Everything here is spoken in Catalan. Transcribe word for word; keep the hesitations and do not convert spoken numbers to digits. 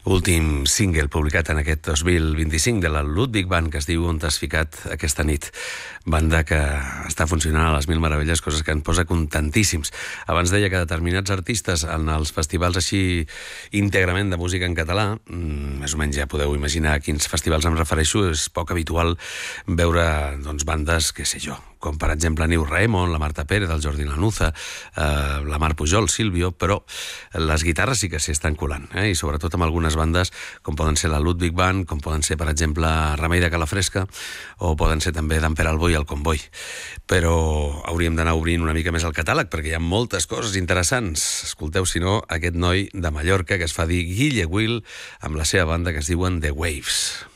últim single publicat en aquest dos mil vint-i-cinc de la Ludwig Band, que es diu On t'has ficat aquesta nit. Banda que està funcionant a les mil meravelles, coses que en posa contentíssims. Abans deia que determinats artistes en els festivals així íntegrament de música en català, més o menys ja podeu imaginar a quins festivals em refereixo, és poc habitual veure doncs, bandes, què sé jo, com per exemple New Raymond, la Marta Pérez, el Jordi Lanuza, eh, la Mar Pujol, Silvio, però les guitarres sí que s'hi estan colant, eh? I sobretot amb algunes bandes com poden ser la Ludwig Band, com poden ser, per exemple, Remei de Calafresca, o poden ser també d'en Pere Albó i el Comboi. Però hauríem d'anar obrint una mica més el catàleg, perquè hi ha moltes coses interessants. Escolteu, si no, aquest noi de Mallorca que es fa dir Guille Will, amb la seva banda que es diuen The Waves.